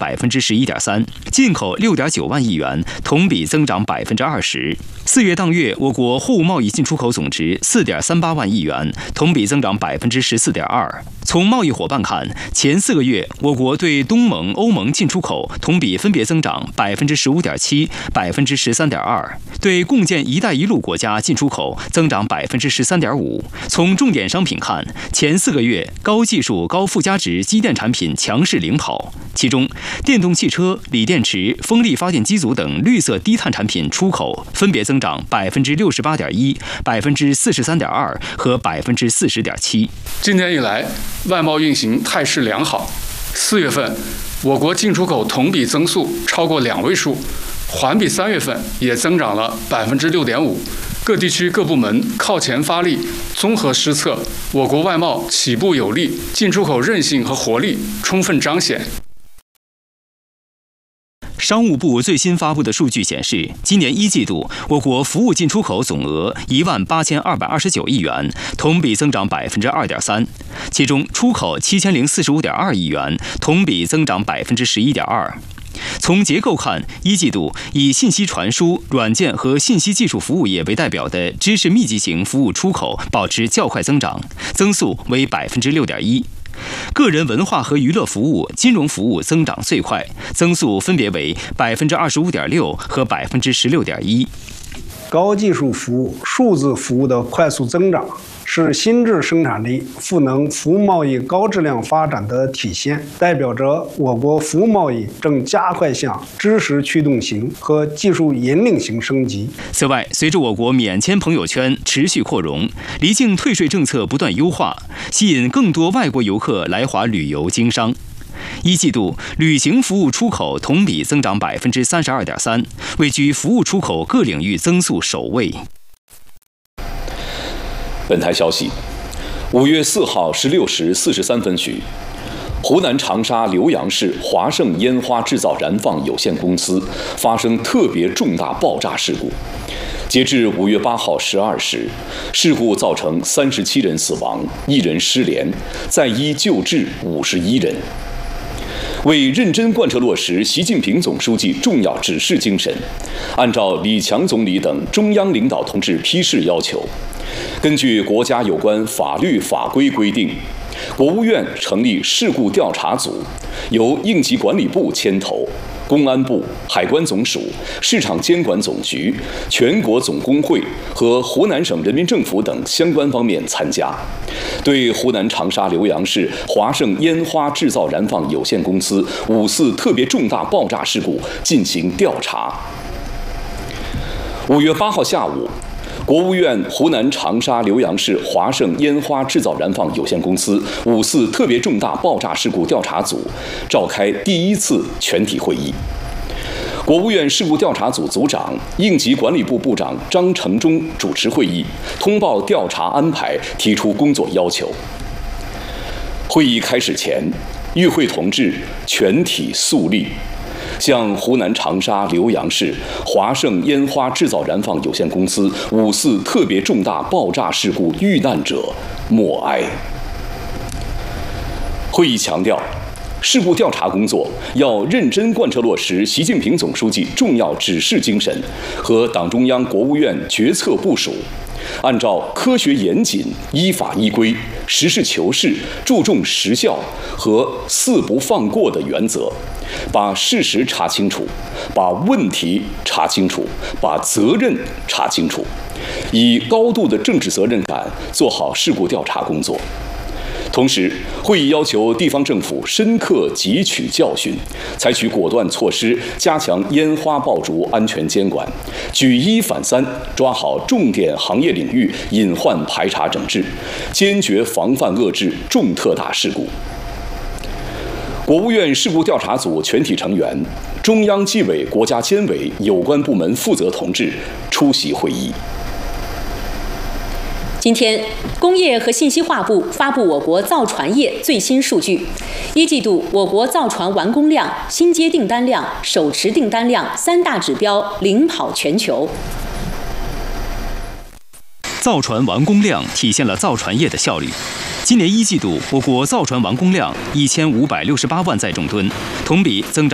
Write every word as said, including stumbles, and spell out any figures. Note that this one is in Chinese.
百分之十一点三，进口六点九万亿元，同比增长百分之二十。四月当月，我国货物贸易进出口总值四点三八万亿元，同比增长百分之十四点二。从贸易伙伴看，前四个月我国对东盟、欧盟进出口同比分别增长百分之十五点七、百分之十三点二，对共建“一带一路”国家进出口增长百分之十三点五。从重点商品看，前四个月高技术、高附加值机电产品强势领跑，其中电动汽车、锂电池、风力发电机组等绿色低碳产品出口分别增长百分之六十八点一、百分之四十三点二和百分之四十点七。 今年以来，外贸运行态势良好。四月份，我国进出口同比增速超过两位数，环比三月份也增长了百分之六点五。各地区各部门靠前发力，综合施策，我国外贸起步有力，进出口韧性和活力充分彰显。 商务部最新发布的数据显示，今年一季度我国服务进出口总额一万八千二百二十九亿元，同比增长百分之二点三。其中出口七千零四十五点二亿元，同比增长百分之十一点二。从结构看，一季度以信息传输、软件和信息技术服务业为代表的知识密集型服务出口保持较快增长，增速为百分之六点一。个人文化和娱乐服务、金融服务增长最快，增速分别为百分之二十五点六和百分之十六点一。 高技术服务、数字服务的快速增长，是新质生产力赋能服务贸易高质量发展的体现，代表着我国服务贸易正加快向知识驱动型和技术引领型升级。 此外，随着我国免签朋友圈持续扩容，离境退税政策不断优化，吸引更多外国游客来华旅游经商。一季度旅行服务出口同比增长百分之三十二点三，位居服务出口各领域增速首位。 本台消息，五月四号十六时四十三分许，湖南长沙浏阳市华盛烟花制造燃放有限公司发生特别重大爆炸事故。截至五月八号十二时，事故造成三十七人死亡，一人失联，在医救治五十一人。为认真贯彻落实习近平总书记重要指示精神，按照李强总理等中央领导同志批示要求，根据国家有关法律法规规定，国务院成立事故调查组，由应急管理部牵头，公安部、海关总署、市场监管总局、全国总工会和湖南省人民政府等相关方面参加，对湖南长沙浏阳市华盛烟花制造燃放有限公司五四特别重大爆炸事故进行调查。五月八号下午，国务院湖南长沙浏阳市华盛烟花制造燃放有限公司五四特别重大爆炸事故调查组召开第一次全体会议。国务院事故调查组组长、应急管理部部长张成忠主持会议，通报调查安排，提出工作要求。会议开始前，与会同志全体肃立，向湖南长沙浏阳市华盛烟花制造燃放有限公司五四特别重大爆炸事故遇难者默哀。会议强调，事故调查工作要认真贯彻落实习近平总书记重要指示精神和党中央、国务院决策部署，按照科学严谨、依法依规、实事求是、注重实效和四不放过的原则，把事实查清楚，把问题查清楚，把责任查清楚，以高度的政治责任感做好事故调查工作。同时，会议要求地方政府深刻汲取教训，采取果断措施，加强烟花爆竹安全监管，举一反三，抓好重点行业领域隐患排查整治，坚决防范遏制重特大事故。国务院事故调查组全体成员、中央纪委国家监委有关部门负责同志出席会议。 今天，工业和信息化部发布我国造船业最新数据。一季度，我国造船完工量、新接订单量、手持订单量三大指标领跑全球。 造船完工量体现了造船业的效率。今年一季度，我国造船完工量一千五百六十八万载重吨，同比增长